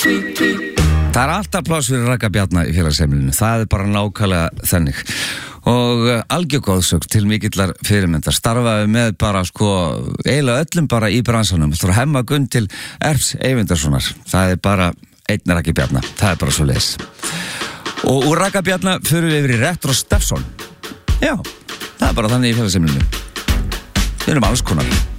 Það alltaf pláss fyrir Ragga Bjarna í félagsheimilinu, það bara nákvæmlega þannig. Og algjör góðsögn til mikillar fyrirmyndar, starfaði með bara eiginlega öllum bara í bransanum, frá Hemma Gunn til Erps Eyvindarssonar, það bara einn Raggi Bjarna, það bara svo leis. Og úr Ragga Bjarna förum við yfir í Retro Steffson. Já, það bara þannig í félagsheimilinu. Við erum alls konar.